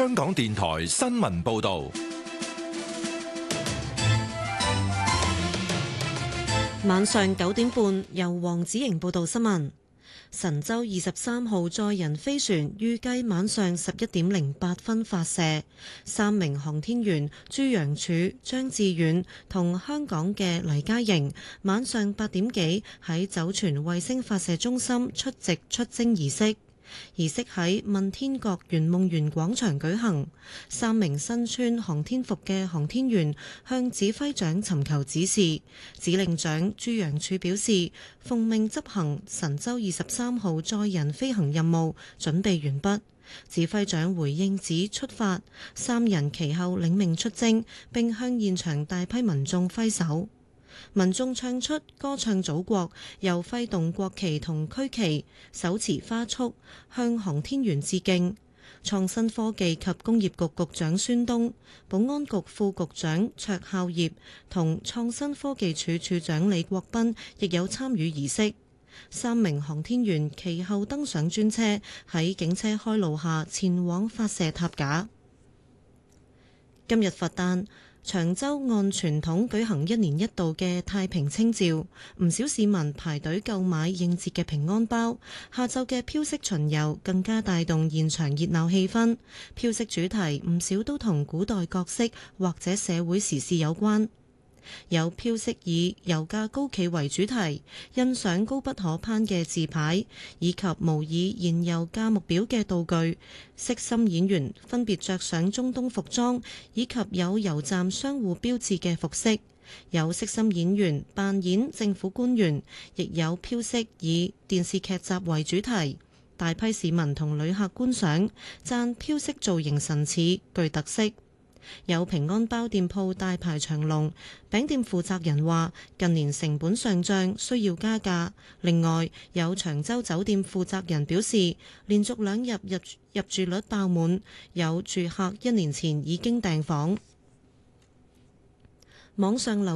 香港電台新聞報道。 晚上9點半，由黃子瑩報道新聞。神舟23號載人飛船預計晚上11點08分發射，3名航天員朱楊柱、張志遠同香港嘅黎嘉瑩晚上8點幾喺酒泉衛星發射中心出席出征儀式。儀式喺問天閣圓夢園廣場舉行，3名身穿航天服嘅航天員向指揮長尋求指示。指令長朱楊柱表示，奉命執行神舟23號載人飛行任務，準備完畢。指揮長回應指出發，3人其後領命出征，並向現場大批民眾揮手。民眾唱出歌唱祖國，又揮動國旗同區旗，手持花束向航天員致敬。創新科技及工業局局長孫東、保安局副局長卓孝業同創新科技署署長李國斌亦有參與儀式。3名航天員其後登上專車，喺警車開路下前往發射塔架。今日佛誕，長洲按傳統舉行1年1度嘅太平清醮，唔少市民排隊購買應節嘅平安包。下晝嘅飄色巡遊更加帶動現場熱鬧氣氛。飄色主題唔少都同古代角色或者社會時事有關。有飄色以油價高企為主題，印上高不可攀嘅字牌，以及模擬燃油價目表嘅道具。色心演員分別着上中東服裝，以及有油站商戶標誌嘅服飾。有色心演員扮演政府官員，亦有飄色以電視劇集為主題。大批市民同旅客觀賞，讚飄色造型神似，具特色。有平安包店鋪大排長龍，餅店負責人話近年成本上漲，需要加價。另外，有長洲酒店負責人表示，連續2日入住率爆滿，有住客1年前已經訂房。網上流